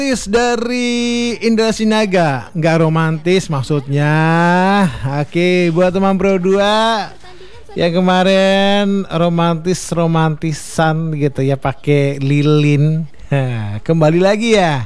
Dari Indra Sinaga, nggak romantis maksudnya. Oke, buat teman Pro 2 yang kemarin romantisan gitu ya pakai lilin, kembali lagi ya.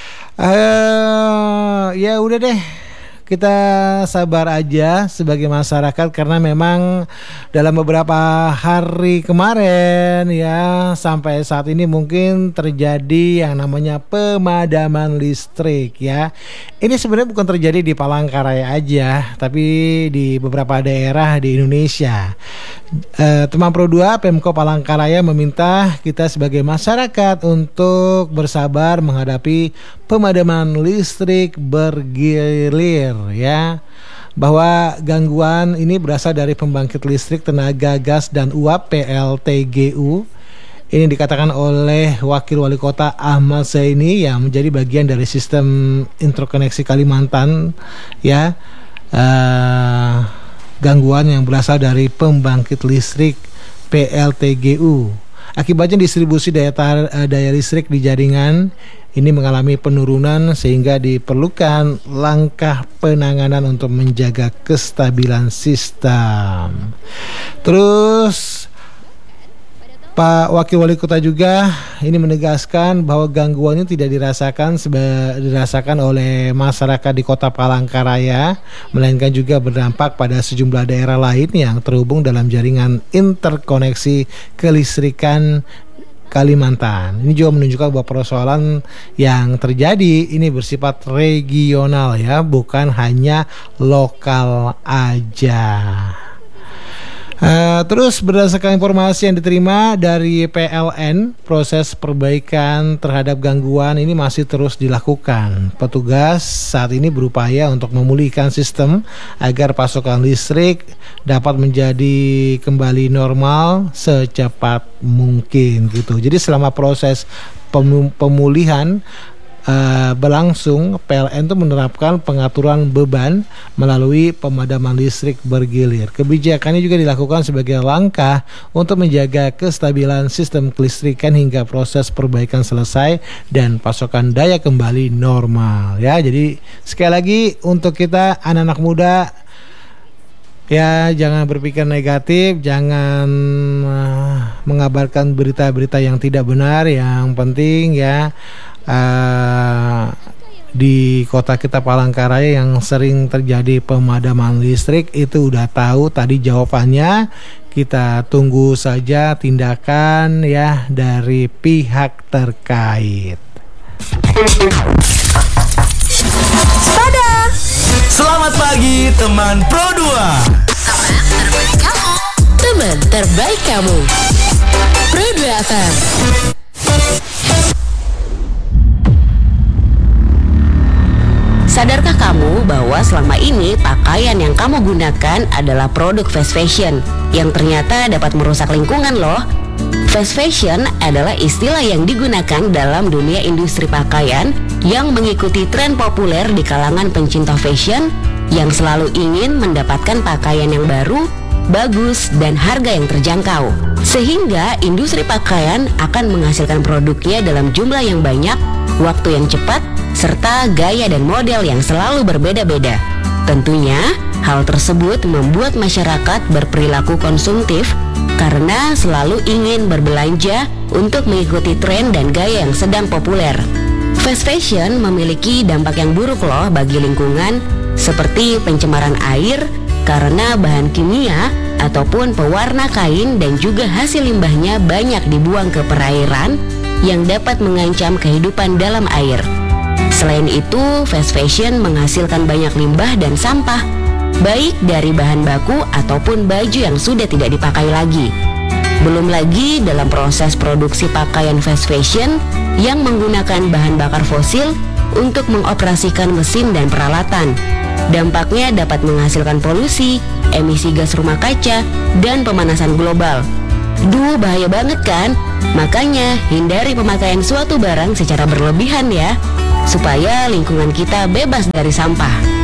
Ya udah deh, kita sabar aja sebagai masyarakat karena memang dalam beberapa hari kemarin ya sampai saat ini mungkin terjadi yang namanya pemadaman listrik ya. Ini sebenarnya bukan terjadi di Palangkaraya aja, tapi di beberapa daerah di Indonesia. Teman Pro 2 Pemko Palangkaraya meminta kita sebagai masyarakat untuk bersabar menghadapi pemadaman listrik bergilir ya, bahwa gangguan ini berasal dari pembangkit listrik tenaga gas dan uap PLTGU. Ini dikatakan oleh Wakil Wali Kota Ahmad Zaini yang menjadi bagian dari sistem interkoneksi Kalimantan ya. Gangguan yang berasal dari pembangkit listrik PLTGU. Akibatnya distribusi daya listrik di jaringan ini mengalami penurunan sehingga diperlukan langkah penanganan untuk menjaga kestabilan sistem. Terus Pak Wakil Wali Kota juga ini menegaskan bahwa gangguan ini tidak dirasakan oleh masyarakat di Kota Palangkaraya, melainkan juga berdampak pada sejumlah daerah lain yang terhubung dalam jaringan interkoneksi kelistrikan Kalimantan. Ini juga menunjukkan bahwa persoalan yang terjadi ini bersifat regional ya, bukan hanya lokal aja. Terus berdasarkan informasi yang diterima dari PLN, proses perbaikan terhadap gangguan ini masih terus dilakukan. Petugas saat ini berupaya untuk memulihkan sistem agar pasokan listrik dapat menjadi kembali normal secepat mungkin gitu. Jadi selama proses pemulihan berlangsung, PLN itu menerapkan pengaturan beban melalui pemadaman listrik bergilir. Kebijakannya juga dilakukan sebagai langkah untuk menjaga kestabilan sistem kelistrikan hingga proses perbaikan selesai dan pasokan daya kembali normal ya. Jadi sekali lagi untuk kita anak-anak muda ya, jangan berpikir negatif, jangan mengabarkan berita-berita yang tidak benar. Yang penting ya, di kota kita Palangkaraya yang sering terjadi pemadaman listrik itu udah tahu tadi jawabannya. Kita tunggu saja tindakan ya dari pihak terkait. Pada Selamat pagi teman Pro 2. teman terbaik kamu Pro 2 FM. Sadarkah kamu bahwa selama ini pakaian yang kamu gunakan adalah produk fast fashion yang ternyata dapat merusak lingkungan loh? Fast fashion adalah istilah yang digunakan dalam dunia industri pakaian yang mengikuti tren populer di kalangan pencinta fashion yang selalu ingin mendapatkan pakaian yang baru, bagus, dan harga yang terjangkau. Sehingga industri pakaian akan menghasilkan produknya dalam jumlah yang banyak, waktu yang cepat, serta gaya dan model yang selalu berbeda-beda. Tentunya, hal tersebut membuat masyarakat berperilaku konsumtif karena selalu ingin berbelanja untuk mengikuti tren dan gaya yang sedang populer. Fast fashion memiliki dampak yang buruk loh bagi lingkungan, seperti pencemaran air karena bahan kimia ataupun pewarna kain, dan juga hasil limbahnya banyak dibuang ke perairan yang dapat mengancam kehidupan dalam air. Selain itu, fast fashion menghasilkan banyak limbah dan sampah, baik dari bahan baku ataupun baju yang sudah tidak dipakai lagi. Belum lagi dalam proses produksi pakaian fast fashion yang menggunakan bahan bakar fosil untuk mengoperasikan mesin dan peralatan. Dampaknya dapat menghasilkan polusi, emisi gas rumah kaca, dan pemanasan global. Duh, bahaya banget kan? Makanya hindari pemakaian suatu barang secara berlebihan ya, supaya lingkungan kita bebas dari sampah.